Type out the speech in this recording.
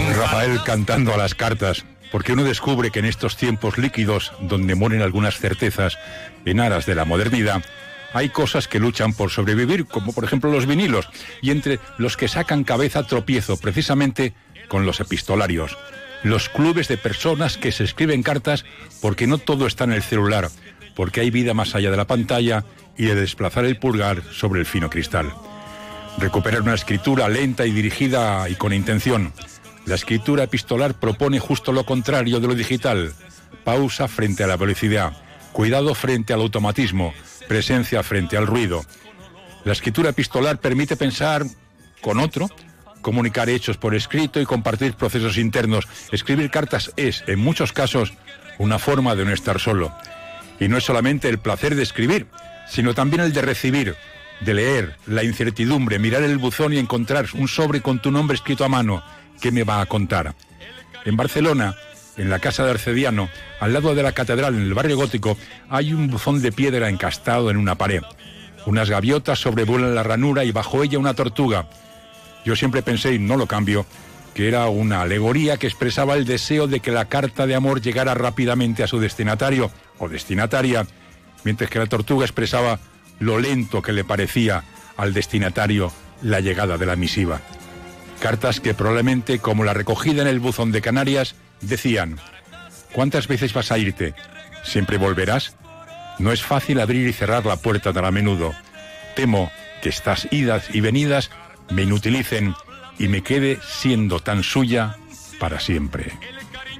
Rafael cantando a las cartas, porque uno descubre que en estos tiempos líquidos, donde mueren algunas certezas en aras de la modernidad, hay cosas que luchan por sobrevivir, como por ejemplo los vinilos, y entre los que sacan cabeza tropiezo precisamente con los epistolarios, los clubes de personas que se escriben cartas porque no todo está en el celular, porque hay vida más allá de la pantalla y de desplazar el pulgar sobre el fino cristal. Recuperar una escritura lenta y dirigida y con intención. La escritura epistolar propone justo lo contrario de lo digital: pausa frente a la velocidad, cuidado frente al automatismo, presencia frente al ruido. La escritura epistolar permite pensar con otro, comunicar hechos por escrito y compartir procesos internos. Escribir cartas es, en muchos casos, una forma de no estar solo. Y no es solamente el placer de escribir, sino también el de recibir, de leer, la incertidumbre, mirar el buzón y encontrar un sobre con tu nombre escrito a mano. ¿Qué me va a contar? En Barcelona, en la casa de Arcediano, al lado de la catedral, en el barrio gótico, hay un buzón de piedra encastado en una pared. Unas gaviotas sobrevuelan la ranura y bajo ella una tortuga. Yo siempre pensé, y no lo cambio, que era una alegoría que expresaba el deseo de que la carta de amor llegara rápidamente a su destinatario o destinataria, mientras que la tortuga expresaba lo lento que le parecía al destinatario la llegada de la misiva. Cartas que probablemente, como la recogida en el buzón de Canarias, decían: ¿cuántas veces vas a irte? ¿Siempre volverás? No es fácil abrir y cerrar la puerta tan a menudo. Temo que estas idas y venidas me inutilicen y me quede siendo tan suya para siempre.